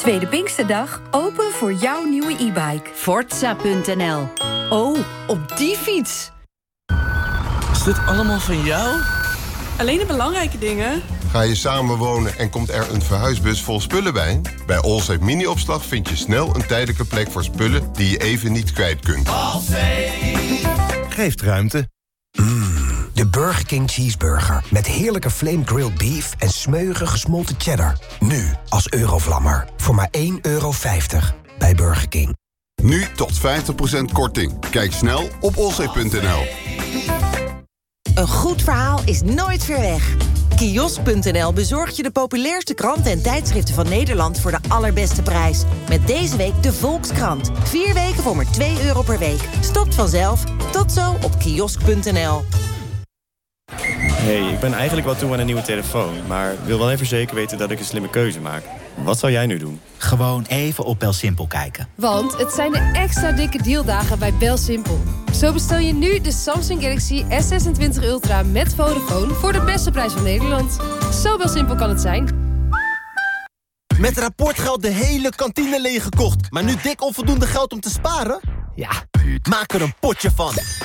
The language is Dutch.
Tweede Pinksterdag, open voor jouw nieuwe e-bike. Forza.nl. Oh, op die fiets. Is dit allemaal van jou? Alleen de belangrijke dingen. Ga je samenwonen en komt er een verhuisbus vol spullen bij? Bij Allsafe Mini-opslag vind je snel een tijdelijke plek voor spullen die je even niet kwijt kunt. Geeft ruimte. De Burger King Cheeseburger. Met heerlijke flame grilled beef en smeuïge gesmolten cheddar. Nu als Eurovlammer. Voor maar €1,50 bij Burger King. Nu tot 50% korting. Kijk snel op olzee.nl. Een goed verhaal is nooit ver weg. Kiosk.nl bezorgt je de populairste kranten en tijdschriften van Nederland voor de allerbeste prijs. Met deze week de Volkskrant. 4 weken voor maar €2 per week. Stopt vanzelf. Tot zo op kiosk.nl. Hey, ik ben eigenlijk wel toe aan een nieuwe telefoon, maar wil wel even zeker weten dat ik een slimme keuze maak. Wat zou jij nu doen? Gewoon even op BelSimpel kijken. Want het zijn de extra dikke dealdagen bij BelSimpel. Zo bestel je nu de Samsung Galaxy S26 Ultra met Vodafone voor de beste prijs van Nederland. Zo BelSimpel kan het zijn. Met rapportgeld de hele kantine leeggekocht. Maar nu dik onvoldoende geld om te sparen? Ja, maak er een potje van.